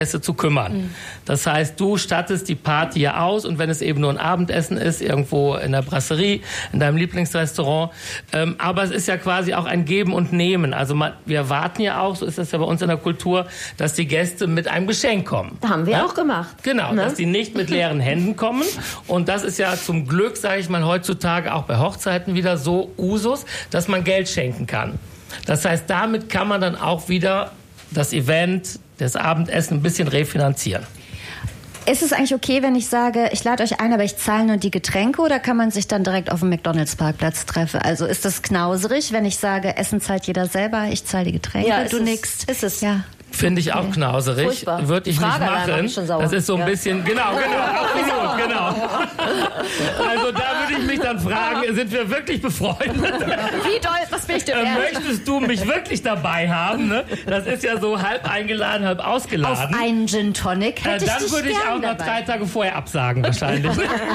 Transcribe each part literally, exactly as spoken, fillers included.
zu kümmern. Mhm. Das heißt, du stattest die Party ja aus und wenn es eben nur ein Abendessen ist, irgendwo in der Brasserie, in deinem Lieblingsrestaurant, ähm, aber es ist ja quasi auch ein Geben und Nehmen. Also man, wir erwarten ja auch, so ist das ja bei uns in der Kultur, dass die Gäste mit einem Geschenk kommen. Da haben wir ja? auch gemacht. Genau, ne? Dass die nicht mit leeren Händen kommen und das ist ja zum Glück, sage ich mal, heutzutage auch bei Hochzeiten wieder so Usus, dass man Geld schenken kann. Das heißt, damit kann man dann auch wieder das Event, das Abendessen ein bisschen refinanzieren. Ist es eigentlich okay, wenn ich sage, ich lade euch ein, aber ich zahle nur die Getränke oder kann man sich dann direkt auf dem McDonalds-Parkplatz treffen? Also ist das knauserig, wenn ich sage, Essen zahlt jeder selber, ich zahle die Getränke, ja, du nix? Ist es. Ja. Finde ich auch knauserig. Würde ich Frage nicht machen. Ich schon sauer. Das ist so ein ja. bisschen, genau, genau, absolut, genau. Also da würde ich mich dann fragen, sind wir wirklich befreundet? Wie doll, was will ich denn äh, Möchtest du mich wirklich dabei haben? Ne? Das ist ja so halb eingeladen, halb ausgeladen. Auf einen Gin Tonic hätte äh, Dann ich dich würde ich auch noch dabei. drei Tage vorher absagen wahrscheinlich.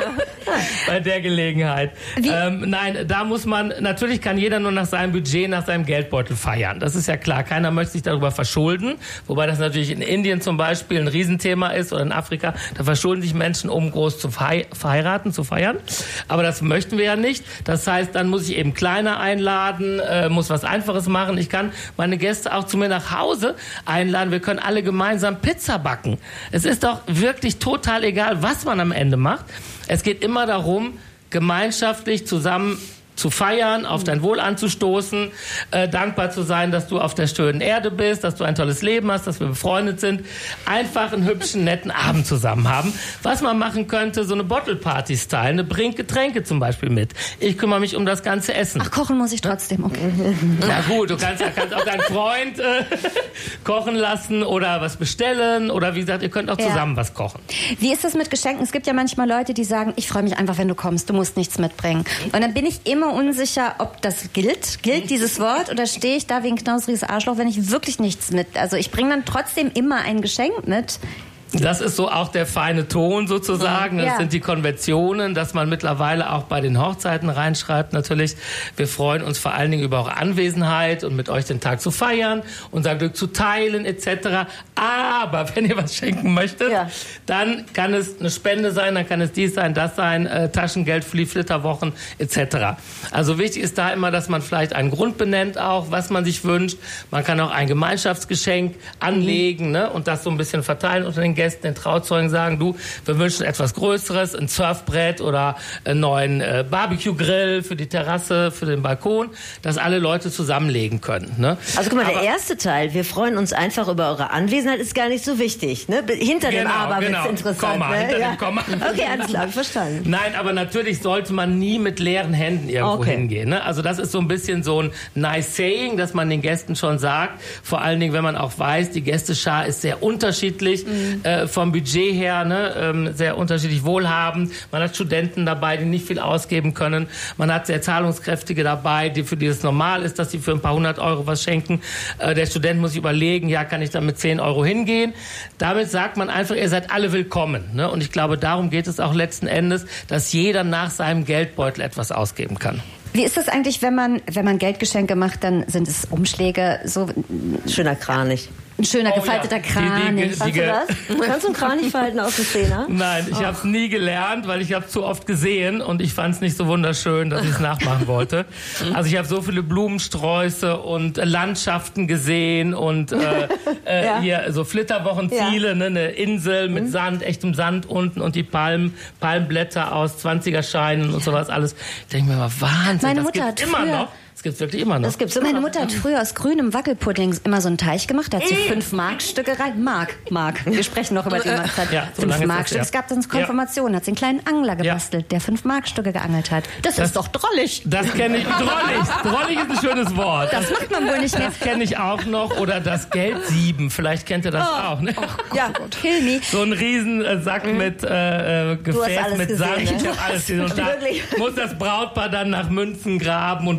Bei der Gelegenheit. Ähm, nein, da muss man, natürlich kann jeder nur nach seinem Budget, nach seinem Geldbeutel feiern. Das ist ja klar. Keiner möchte sich darüber verschulden. Wobei das natürlich in Indien zum Beispiel ein Riesenthema ist oder in Afrika. Da verschulden sich Menschen, um groß zu verheiraten, zu feiern. Aber das möchten wir ja nicht. Das heißt, dann muss ich eben kleiner einladen, äh, muss was Einfaches machen. Ich kann meine Gäste auch zu mir nach Hause einladen. Wir können alle gemeinsam Pizza backen. Es ist doch wirklich total egal, was man am Ende macht. Es geht immer darum, gemeinschaftlich zusammen zu feiern, auf dein Wohl anzustoßen, äh, dankbar zu sein, dass du auf der schönen Erde bist, dass du ein tolles Leben hast, dass wir befreundet sind. Einfach einen hübschen, netten Abend zusammen haben. Was man machen könnte, so eine Bottle-Party-Style, eine bringt Getränke zum Beispiel mit. Ich kümmere mich um das ganze Essen. Ach, kochen muss ich trotzdem, okay. Na gut, du kannst, kannst auch deinen Freund äh, kochen lassen oder was bestellen oder wie gesagt, ihr könnt auch zusammen ja. was kochen. Wie ist das mit Geschenken? Es gibt ja manchmal Leute, die sagen, ich freue mich einfach, wenn du kommst, du musst nichts mitbringen. Und dann bin ich immer unsicher, ob das gilt. Gilt dieses Wort oder stehe ich da wie ein knausriges Arschloch, wenn ich wirklich nichts mit... Also ich bringe dann trotzdem immer ein Geschenk mit. Das ist so auch der feine Ton sozusagen. Das ja. sind die Konventionen, dass man mittlerweile auch bei den Hochzeiten reinschreibt. Natürlich, wir freuen uns vor allen Dingen über eure Anwesenheit und mit euch den Tag zu feiern, unser Glück zu teilen et cetera. Aber wenn ihr was schenken möchtet, ja. dann kann es eine Spende sein, dann kann es dies sein, das sein, äh, Taschengeld für die Flitterwochen et cetera. Also wichtig ist da immer, dass man vielleicht einen Grund benennt auch, was man sich wünscht. Man kann auch ein Gemeinschaftsgeschenk anlegen, mhm. ne, und das so ein bisschen verteilen unter den Gästen, den Trauzeugen sagen, du, wir wünschen etwas Größeres, ein Surfbrett oder einen neuen äh, Barbecue-Grill für die Terrasse, für den Balkon, dass alle Leute zusammenlegen können. Ne? Also guck mal, Aber, der erste Teil, wir freuen uns einfach über eure Anwesenheit, ist gar nicht so wichtig. Ne? Hinter genau, dem Aber genau, wird's interessant. Komma, ne? hinter ja. dem Komma. Okay, alles klar, verstanden. Nein, aber natürlich sollte man nie mit leeren Händen irgendwo okay. hingehen. Ne? Also das ist so ein bisschen so ein nice saying, dass man den Gästen schon sagt. Vor allen Dingen, wenn man auch weiß, die Gästeschar ist sehr unterschiedlich mhm. äh, vom Budget her, ne? ähm, sehr unterschiedlich wohlhabend. Man hat Studenten dabei, die nicht viel ausgeben können. Man hat sehr zahlungskräftige dabei, die für die es normal ist, dass sie für ein paar hundert Euro was schenken. Äh, der Student muss sich überlegen, ja, kann ich dann mit zehn Euro hingehen? Damit sagt man einfach, ihr seid alle willkommen. Ne? Und ich glaube, darum geht es auch letzten Endes, dass jeder nach seinem Geldbeutel etwas ausgeben kann. Wie ist das eigentlich, wenn man, wenn man Geldgeschenke macht, dann sind es Umschläge, so schöner Kranich. Ein schöner, oh, gefalteter ja. Kranich. Kannst du das? Kannst du einen Kranich falten aus dem Zehner? Nein, ich oh. habe es nie gelernt, weil ich habe es zu oft gesehen und ich fand es nicht so wunderschön, dass ich es nachmachen wollte. Also ich habe so viele Blumensträuße und äh, Landschaften gesehen und äh, äh, ja. hier so Flitterwochenziele, ja. ne, eine Insel mit mhm. Sand, echtem Sand unten und die Palmen, Palmblätter aus zwanziger-Scheinen und sowas alles. Ich denke mir mal, Wahnsinn, Meine das Mutter gibt's hat immer früher noch. Das gibt's wirklich immer noch. Das gibt's immer Meine noch. Mutter hat früher aus grünem Wackelpudding immer so einen Teich gemacht. Da hat sie fünf Markstücke rein. Mark, Mark. Wir sprechen noch über die Markzeit. Ja, so fünf lange Markstücke. das, ja. Es gab dann Konfirmation. Ja. Hat sie einen kleinen Angler gebastelt, ja. der fünf Markstücke geangelt hat. Das, das ist doch drollig. Das kenne ich. Drollig. Drollig ist ein schönes Wort. Das macht man wohl nicht mehr. Das kenne ich auch noch. Oder das Geldsieben. Vielleicht kennt ihr das oh. auch. Ne? Oh Gott, ja, kill me. So ein Riesensack mhm. mit äh, Gefäß mit gesehen, Sand. ne? Ich habe alles gesehen. Und da muss das Brautpaar dann nach Münzen graben und buddeln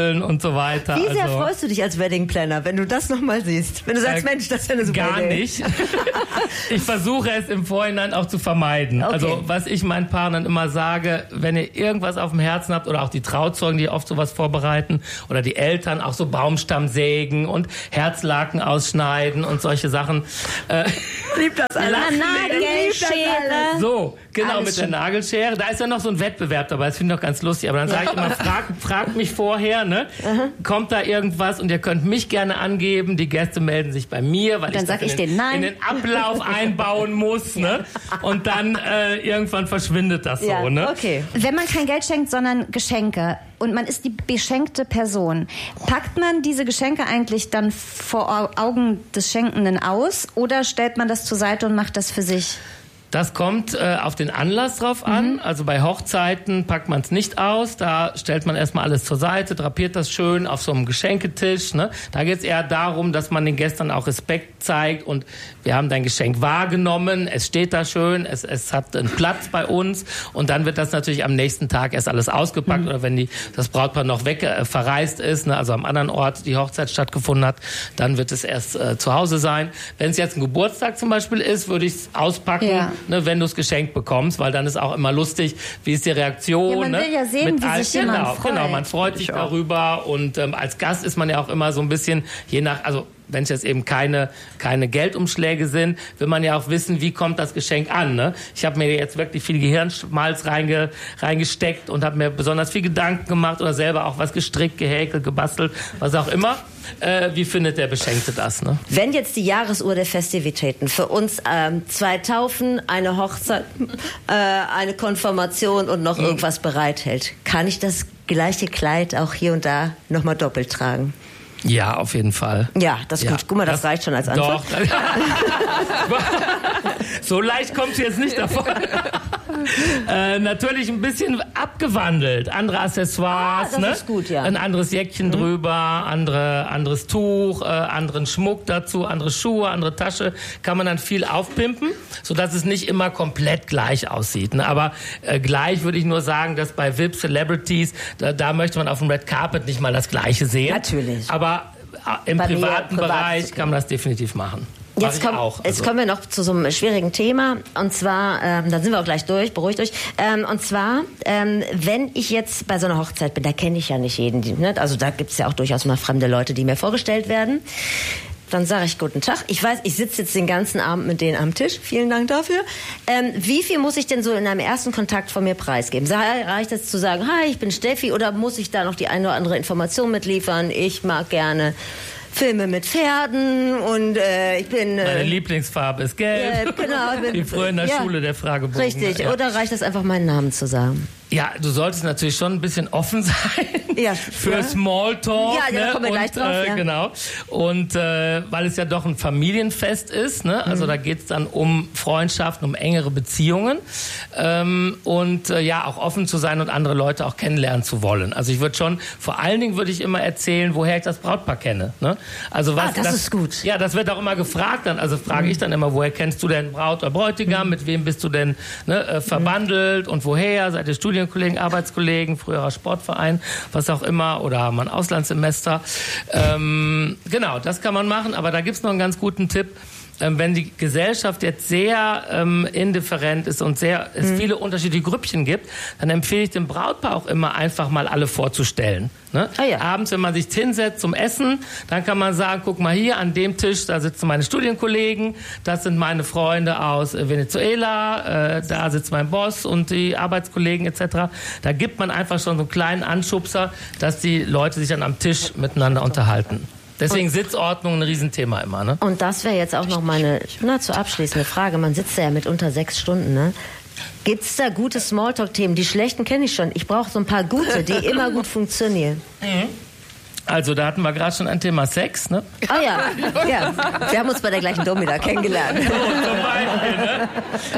basteln und so weiter. Wie sehr also, freust du dich als Wedding Planner, wenn du das nochmal siehst? Wenn du sagst, äh, Mensch, das ist ja eine super Gar Idee. nicht. Ich versuche es im Vorhinein auch zu vermeiden. Okay. Also was ich meinen Partnern immer sage, wenn ihr irgendwas auf dem Herzen habt oder auch die Trauzeugen, die oft sowas vorbereiten oder die Eltern auch so Baumstamm sägen und Herzlaken ausschneiden und solche Sachen. Äh, Lieb das alle. Nagelschere. So, genau, Alles mit der schon. Nagelschere. Da ist ja noch so ein Wettbewerb dabei, das finde ich doch ganz lustig. Aber dann sage ich immer, frag, fragt mich vorher, ne? Kommt da irgendwas und ihr könnt mich gerne angeben. Die Gäste melden sich bei mir, weil Dann ich sag das ich in, den, denen nein. in den Ablauf einbauen muss, ne? Und dann äh, irgendwann verschwindet das Ja, so, ne? okay. Wenn man kein Geld schenkt, sondern Geschenke und man ist die beschenkte Person, packt man diese Geschenke eigentlich dann vor Augen des Schenkenden aus oder stellt man das zur Seite und macht das für sich? Das kommt äh, auf den Anlass drauf an. Mhm. Also bei Hochzeiten packt man es nicht aus. Da stellt man erstmal alles zur Seite, drapiert das schön auf so einem Geschenketisch. Ne? Da geht es eher darum, dass man den Gästen auch Respekt zeigt. Und wir haben dein Geschenk wahrgenommen. Es steht da schön. Es, es hat einen Platz bei uns. Und dann wird das natürlich am nächsten Tag erst alles ausgepackt. Mhm. Oder wenn die, das Brautpaar noch weg äh, verreist ist, ne? Also am anderen Ort die Hochzeit stattgefunden hat, dann wird es erst äh, zu Hause sein. Wenn es jetzt ein Geburtstag zum Beispiel ist, würde ich es auspacken. Ja. Ne, wenn du es geschenkt bekommst, weil dann ist auch immer lustig, wie ist die Reaktion. Ja, man ne? will ja sehen, Mit wie all, sich jemand genau, freut. Genau, man freut sich darüber und ähm, als Gast ist man ja auch immer so ein bisschen, je nach, also wenn es jetzt eben keine, keine Geldumschläge sind, will man ja auch wissen, wie kommt das Geschenk an. Ne? Ich habe mir jetzt wirklich viel Gehirnschmalz reinge, reingesteckt und habe mir besonders viel Gedanken gemacht oder selber auch was gestrickt, gehäkelt, gebastelt, was auch immer. Äh, wie findet der Beschenkte das? Ne? Wenn jetzt die Jahresuhr der Festivitäten für uns ähm, zwei Taufen, eine Hochzeit, äh, eine Konfirmation und noch irgendwas bereithält, kann ich das gleiche Kleid auch hier und da nochmal doppelt tragen? Ja, auf jeden Fall. Ja, das ist Ja, gut. Guck mal, das, das reicht schon als Antwort. Doch. So leicht kommt sie jetzt nicht davon. äh, natürlich ein bisschen abgewandelt. Andere Accessoires. Ah, das ne? ist gut, ja. Ein anderes Jäckchen mhm. drüber, andere, anderes Tuch, äh, anderen Schmuck dazu, andere Schuhe, andere Tasche. Kann man dann viel aufpimpen, sodass es nicht immer komplett gleich aussieht. Ne? Aber äh, gleich würde ich nur sagen, dass bei V I P-Celebrities, da, da möchte man auf dem Red Carpet nicht mal das Gleiche sehen. Natürlich. Aber im Bei privaten mir, Bereich privat. kann man das definitiv machen. Jetzt, komm, auch, also. jetzt kommen wir noch zu so einem schwierigen Thema. Und zwar, ähm, dann sind wir auch gleich durch, beruhigt euch. Ähm, und zwar, ähm, wenn ich jetzt bei so einer Hochzeit bin, da kenne ich ja nicht jeden. Ne? Also da gibt es ja auch durchaus mal fremde Leute, die mir vorgestellt werden. Dann sage ich guten Tag. Ich weiß, ich sitze jetzt den ganzen Abend mit denen am Tisch. Vielen Dank dafür. Ähm, wie viel muss ich denn so in einem ersten Kontakt von mir preisgeben? Reicht es zu sagen, hi, ich bin Steffi, oder muss ich da noch die eine oder andere Information mitliefern? Ich mag gerne Filme mit Pferden und äh, ich bin... Äh, Meine Lieblingsfarbe ist gelb. Äh, genau. Bin, Wie früher in der ja, Schule der Fragebogen. Richtig. Ja. Oder reicht es einfach, meinen Namen zu sagen? Ja, du solltest natürlich schon ein bisschen offen sein Ja, für ja. Smalltalk. Ja, ja, da ne? kommen wir gleich und, drauf, äh, ja. Genau. Und äh, weil es ja doch ein Familienfest ist, ne? Also mhm. da geht's dann um Freundschaften, um engere Beziehungen ähm, und äh, ja, auch offen zu sein und andere Leute auch kennenlernen zu wollen. Also ich würde schon, vor allen Dingen würde ich immer erzählen, woher ich das Brautpaar kenne. Ne? Also was, Ah, das, das ist gut. Ja, das wird auch immer gefragt dann. Also frage mhm. ich dann immer, woher kennst du denn Braut oder Bräutigam? Mhm. Mit wem bist du denn ne, äh, verbandelt mhm. und woher? Seid ihr Studienkollegen, Arbeitskollegen, früherer Sportverein, was auch immer, oder haben wir ein Auslandssemester? Ähm, genau, das kann man machen, aber da gibt's noch einen ganz guten Tipp. Wenn die Gesellschaft jetzt sehr ähm, indifferent ist und sehr, es mhm. viele unterschiedliche Grüppchen gibt, dann empfehle ich dem Brautpaar auch immer, einfach mal alle vorzustellen. Ne? Ah, ja. Abends, wenn man sich hinsetzt zum Essen, dann kann man sagen, guck mal hier, an dem Tisch, da sitzen meine Studienkollegen, das sind meine Freunde aus Venezuela, äh, da sitzt mein Boss und die Arbeitskollegen et cetera. Da gibt man einfach schon so einen kleinen Anschubser, dass die Leute sich dann am Tisch miteinander unterhalten. Deswegen Sitzordnung ein Riesenthema immer, ne? Und das wäre jetzt auch noch meine, na, zur abschließende Frage. Man sitzt ja mit unter sechs Stunden, ne? Gibt's da gute Smalltalk-Themen? Die schlechten kenne ich schon. Ich brauche so ein paar gute, die immer gut funktionieren. Mhm. Also da hatten wir gerade schon ein Thema Sex, ne? Ah ja, ja. Wir haben uns bei der gleichen Domina kennengelernt. So, zum Beispiel, ne?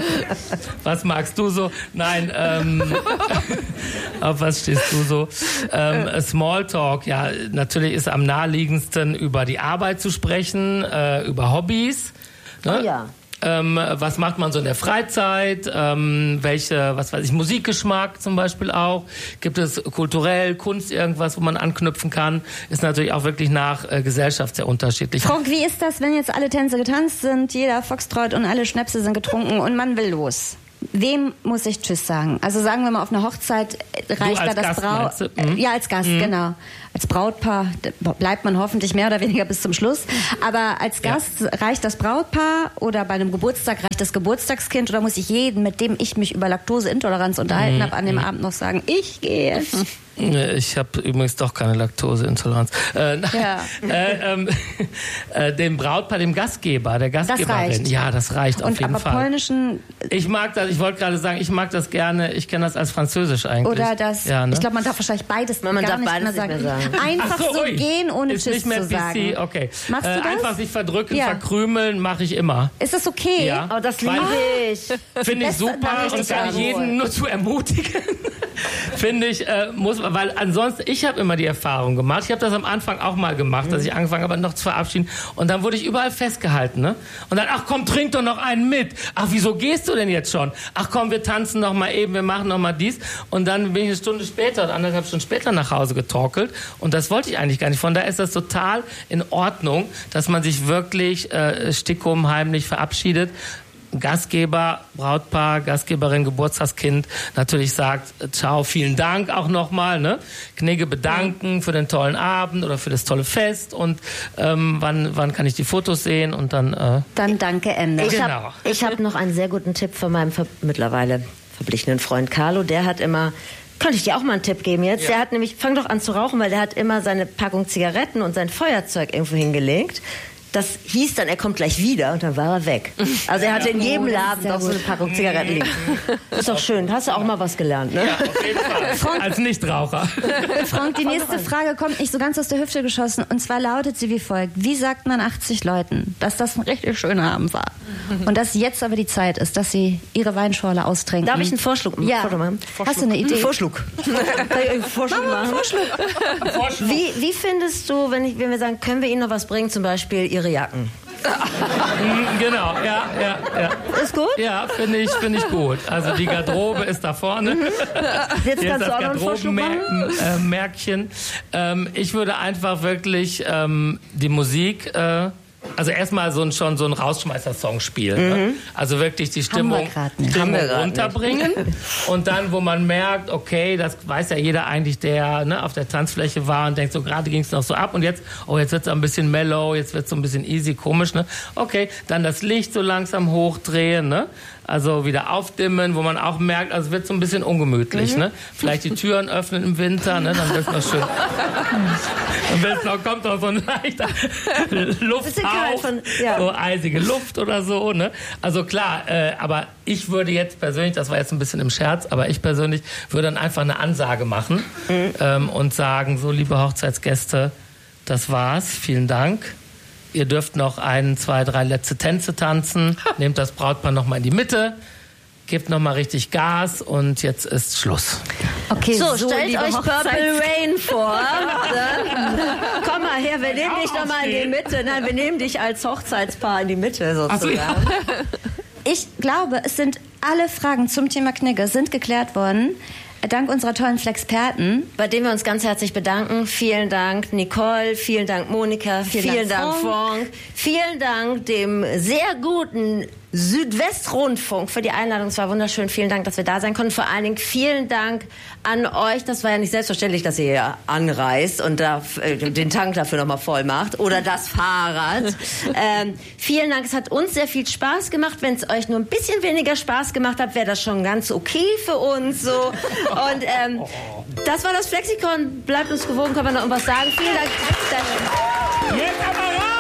Was magst du so? Nein, ähm, auf was stehst du so? Ähm, Smalltalk, ja, natürlich ist am naheliegendsten über die Arbeit zu sprechen, äh, über Hobbys. Ne? Oh ja. Ähm, was macht man so in der Freizeit? Ähm, welche, was weiß ich, Musikgeschmack zum Beispiel auch? Gibt es kulturell, Kunst irgendwas, wo man anknüpfen kann? Ist natürlich auch wirklich nach äh, Gesellschaft sehr unterschiedlich. Frank, wie ist das, wenn jetzt alle Tänze getanzt sind, jeder Foxtrott und alle Schnäpse sind getrunken und man will los? Wem muss ich Tschüss sagen? Also sagen wir mal, auf einer Hochzeit reicht da das Braut... Mhm. Ja, als Gast, mhm. genau. Als Brautpaar bleibt man hoffentlich mehr oder weniger bis zum Schluss. Aber als Gast ja. reicht das Brautpaar oder bei einem Geburtstag reicht das Geburtstagskind oder muss ich jeden, mit dem ich mich über Laktoseintoleranz unterhalten mhm. habe, an dem mhm. Abend noch sagen, ich gehe. Ich habe übrigens doch keine Laktoseintoleranz. Äh, ja. äh, ähm, äh, dem Brautpaar, dem Gastgeber, der Gastgeberin. Das reicht. Ja, das reicht und auf jeden aber Fall. Polnischen... Ich mag das, ich wollte gerade sagen, ich mag das gerne, ich kenne das als Französisch eigentlich. Oder das, ja, ne? ich glaube, man darf wahrscheinlich beides man gar darf nicht beides mehr sagen. Nicht mehr sagen. Einfach so, so ui. gehen, ohne ist Tschüss nicht mehr zu sagen. P C, okay. Machst du äh, das? Einfach sich verdrücken, Ja. verkrümeln, mache ich immer. Ist das okay? Ja. Oh, das liebe ich. Finde ich Das- super dann und richtig kann ich jawohl. jeden nur zu ermutigen. Finde ich, äh, muss man, weil ansonsten, ich habe immer die Erfahrung gemacht, ich habe das am Anfang auch mal gemacht, mhm. dass ich angefangen habe, noch zu verabschieden und dann wurde ich überall festgehalten, ne? Und dann, ach komm, trink doch noch einen mit. Ach, wieso gehst du denn jetzt schon? Ach komm, wir tanzen noch mal eben, wir machen noch mal dies. Und dann bin ich eine Stunde später oder anderthalb Stunden später nach Hause getorkelt und das wollte ich eigentlich gar nicht. Von daher ist das total in Ordnung, dass man sich wirklich äh, stickum heimlich verabschiedet. Gastgeber, Brautpaar, Gastgeberin, Geburtstagskind natürlich sagt, ciao, vielen Dank auch nochmal, ne? Knigge bedanken für den tollen Abend oder für das tolle Fest und ähm, wann, wann kann ich die Fotos sehen und dann... Äh, Dann danke, Ende. Ich Genau. habe hab noch einen sehr guten Tipp von meinem ver mittlerweile verblichenen Freund Carlo. Der hat immer... Könnte ich dir auch mal einen Tipp geben jetzt? Ja. Der hat nämlich... Fang doch an zu rauchen, weil der hat immer seine Packung Zigaretten und sein Feuerzeug irgendwo hingelegt. Das hieß dann, er kommt gleich wieder und dann war er weg. Also er hatte in jedem Oh, das ist Laden sehr doch so eine gut. Packung Zigaretten liegen. Ist doch schön. Hast du auch mal was gelernt, ne? ja, auf jeden Fall. Als Nichtraucher. Frank, die nächste Frage kommt nicht so ganz aus der Hüfte geschossen. Und zwar lautet sie wie folgt. Wie sagt man achtzig Leuten, dass das ein richtig schöner Abend war? Und dass jetzt aber die Zeit ist, dass sie ihre Weinschorle austrinken. Darf ich einen Vorschlag Ja. machen? Hast du eine Idee? Vorschlag. Kann ich einen Vorschlag machen? Wie, wie findest du, wenn, ich, wenn wir sagen, können wir Ihnen noch was bringen, zum Beispiel Ihre Jacken? Genau, ja, ja, ja. Ist gut? Ja, finde ich, finde ich gut. Also die Garderobe ist da vorne. Jetzt Hier ist kannst das du auch noch einen Vorschlag machen. Garderobenmärkchen. Ähm, ich würde einfach wirklich ähm, die Musik... Äh, Also erstmal so ein, schon so ein Rausschmeißer-Song spielen. Mhm. Ne? Also wirklich die Stimmung, grad nicht. Stimmung Haben wir grad runterbringen. Und dann, wo man merkt, okay, das weiß ja jeder eigentlich, der ne, auf der Tanzfläche war und denkt, so gerade ging es noch so ab und jetzt, oh, jetzt wird es ein bisschen mellow, jetzt wird es so ein bisschen easy, komisch. Ne? Okay, dann das Licht so langsam hochdrehen, ne? Also wieder aufdimmen, wo man auch merkt, also es wird so ein bisschen ungemütlich. Mhm. Ne? Vielleicht die Türen öffnen im Winter, ne? Dann wird es noch schön. Dann wird's noch, kommt noch so ein leichter Lufthauch, von, ja. so eisige Luft oder so. Ne? Also klar, äh, aber ich würde jetzt persönlich, das war jetzt ein bisschen im Scherz, aber ich persönlich würde dann einfach eine Ansage machen mhm. ähm, und sagen, so liebe Hochzeitsgäste, das war's, vielen Dank. Ihr dürft noch ein, zwei, drei letzte Tänze tanzen. Nehmt das Brautpaar noch mal in die Mitte. Gebt noch mal richtig Gas und jetzt ist Schluss. Okay, So, so stellt liebe euch Purple Hochzeits- Rain vor. Komm mal her, wir nehmen dich noch mal in die Mitte. Nein, wir nehmen dich als Hochzeitspaar in die Mitte sozusagen. Ach so, ja. Ich glaube, es sind alle Fragen zum Thema Knigge sind geklärt worden. Dank unserer tollen Flexperten. Bei denen wir uns ganz herzlich bedanken. Vielen Dank Nicole, vielen Dank Monika, vielen, Vielen Dank Dank, Frank, vielen Dank dem sehr guten Südwestrundfunk für die Einladung. Es war wunderschön. Vielen Dank, dass wir da sein konnten. Vor allen Dingen vielen Dank an euch. Das war ja nicht selbstverständlich, dass ihr hier anreist und da, äh, den Tank dafür nochmal voll macht. Oder das Fahrrad. ähm, vielen Dank. Es hat uns sehr viel Spaß gemacht. Wenn es euch nur ein bisschen weniger Spaß gemacht hat, wäre das schon ganz okay für uns. So. Und ähm, das war das Flexikon. Bleibt uns gewogen. Können wir noch irgendwas sagen? Vielen Dank. Jetzt aber raus!